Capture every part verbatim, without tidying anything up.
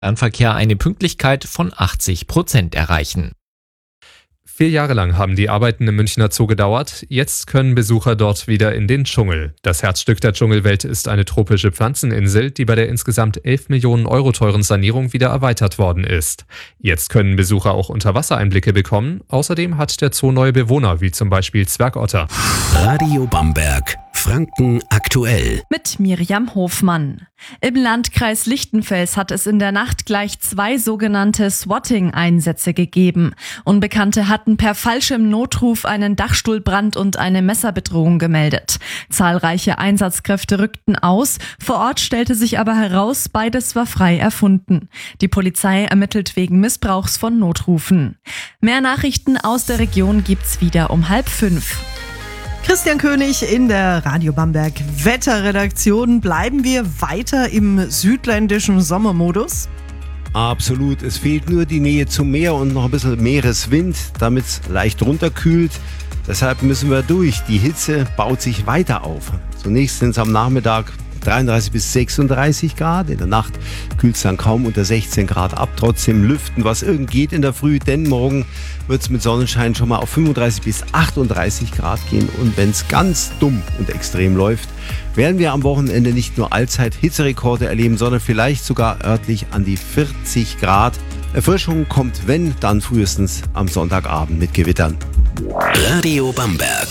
Fernverkehr eine Pünktlichkeit von achtzig Prozent erreichen. Vier Jahre lang haben die Arbeiten im Münchner Zoo gedauert. Jetzt können Besucher dort wieder in den Dschungel. Das Herzstück der Dschungelwelt ist eine tropische Pflanzeninsel, die bei der insgesamt elf Millionen Euro teuren Sanierung wieder erweitert worden ist. Jetzt können Besucher auch Unterwassereinblicke bekommen. Außerdem hat der Zoo neue Bewohner, wie zum Beispiel Zwergotter. Radio Bamberg, Franken aktuell. Mit Miriam Hofmann. Im Landkreis Lichtenfels hat es in der Nacht gleich zwei sogenannte Swatting-Einsätze gegeben. Unbekannte hatten per falschem Notruf einen Dachstuhlbrand und eine Messerbedrohung gemeldet. Zahlreiche Einsatzkräfte rückten aus. Vor Ort stellte sich aber heraus, beides war frei erfunden. Die Polizei ermittelt wegen Missbrauchs von Notrufen. Mehr Nachrichten aus der Region gibt's wieder um halb fünf. Christian König in der Radio Bamberg Wetterredaktion. Bleiben wir weiter im südländischen Sommermodus? Absolut. Es fehlt nur die Nähe zum Meer und noch ein bisschen Meereswind, damit es leicht runterkühlt. Deshalb müssen wir durch. Die Hitze baut sich weiter auf. Zunächst sind es am Nachmittag dreiunddreißig bis sechsunddreißig Grad. In der Nacht kühlt es dann kaum unter sechzehn Grad ab. Trotzdem lüften, was irgend geht in der Früh, denn morgen wird es mit Sonnenschein schon mal auf fünfunddreißig bis achtunddreißig Grad gehen. Und wenn es ganz dumm und extrem läuft, werden wir am Wochenende nicht nur Allzeit-Hitzerekorde erleben, sondern vielleicht sogar örtlich an die vierzig Grad. Erfrischung kommt, wenn, dann frühestens am Sonntagabend mit Gewittern. Radio Bamberg.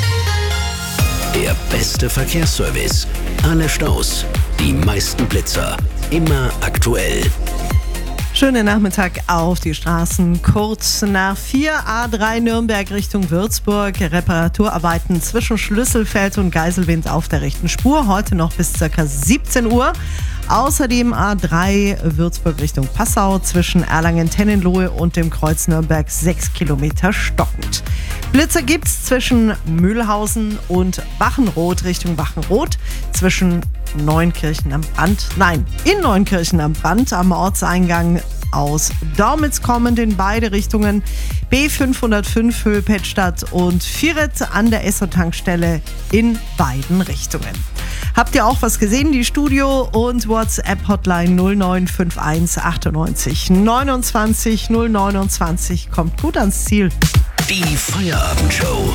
Der beste Verkehrsservice. Alle Staus, die meisten Blitzer. Immer aktuell. Schönen Nachmittag auf die Straßen. Kurz nach vier A drei Nürnberg Richtung Würzburg. Reparaturarbeiten zwischen Schlüsselfeld und Geiselwind auf der rechten Spur. Heute noch bis ca. siebzehn Uhr. Außerdem A drei Würzburg Richtung Passau zwischen Erlangen-Tennenlohe und dem Kreuz Nürnberg sechs Kilometer stockend. Blitzer gibt's zwischen Mühlhausen und Wachenroth Richtung Wachenroth, zwischen Neunkirchen am Brand, nein, in Neunkirchen am Brand am Ortseingang aus Dormitz kommend in beide Richtungen, B fünfhundertfünf Höhe Pettstadt und Vieret an der Esso-Tankstelle in beiden Richtungen. Habt ihr auch was gesehen? Die Studio- und WhatsApp-Hotline null neun fünf eins achtundneunzig neunundzwanzig null neunundzwanzig kommt gut ans Ziel. Die Feierabendshow.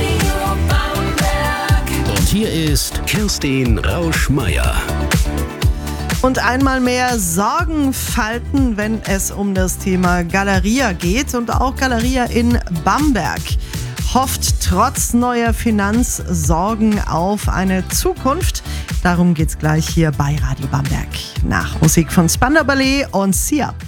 Und hier ist Kerstin Rausch-Meier. Und einmal mehr Sorgenfalten, wenn es um das Thema Galeria geht. Und auch Galeria in Bamberg hofft trotz neuer Finanzsorgen auf eine Zukunft. Darum geht's gleich hier bei Radio Bamberg. Nach Musik von Spandau Ballet und Sia.